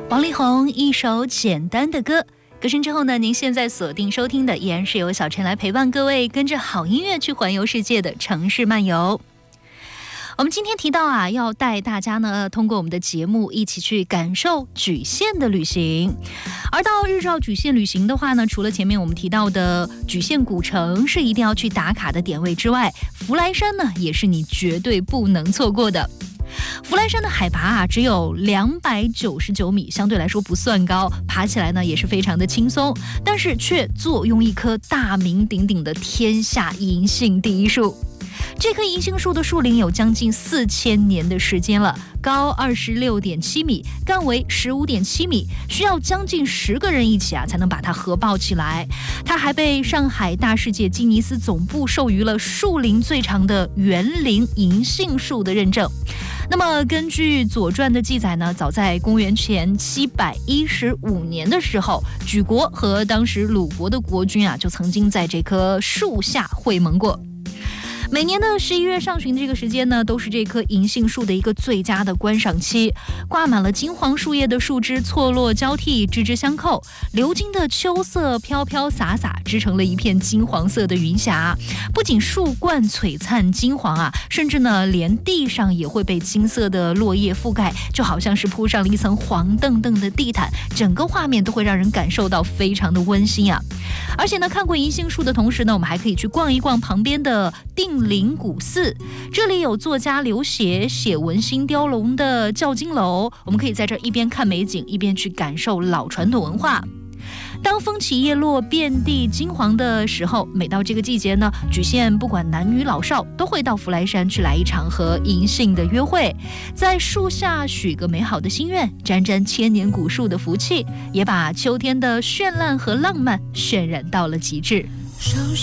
王力宏一首简单的歌，歌声之后呢，您现在锁定收听的依然是由小陈来陪伴各位，跟着好音乐去环游世界的城市漫游。我们今天提到啊，要带大家呢通过我们的节目一起去感受莒县的旅行。而到日照莒县旅行的话呢，除了前面我们提到的莒县古城是一定要去打卡的点位之外，福来山呢也是你绝对不能错过的。福来山的海拔啊只有299米，相对来说不算高，爬起来呢也是非常的轻松，但是却坐拥一棵大名鼎鼎的天下银杏第一树。这棵银杏树的树龄有将近4000年的时间了，高26.7米，干围15.7米，需要将近10个人一起啊才能把它合抱起来。它还被上海大世界吉尼斯总部授予了树龄最长的园林银杏树的认证。那么根据《左传》的记载呢，早在公元前715年的时候，莒国和当时鲁国的国君啊就曾经在这棵树下会盟过。每年的11月上旬这个时间呢，都是这棵银杏树的一个最佳的观赏期。挂满了金黄树叶的树枝错落交替，枝枝相扣，流金的秋色飘飘洒洒，织成了一片金黄色的云霞。不仅树冠璀璨金黄啊，甚至呢连地上也会被金色的落叶覆盖，就好像是铺上了一层黄澄澄的地毯，整个画面都会让人感受到非常的温馨啊。而且呢，看过银杏树的同时呢，我们还可以去逛一逛旁边的定陵古寺，这里有作家刘勰写文心雕龙的教经楼，我们可以在这一边看美景，一边去感受老传统文化。当风起叶落，遍地金黄的时候，每到这个季节呢，莒县不管男女老少都会到福来山去来一场和银杏的约会，在树下许个美好的心愿，沾沾千年古树的福气，也把秋天的绚烂和浪漫渲染到了极致。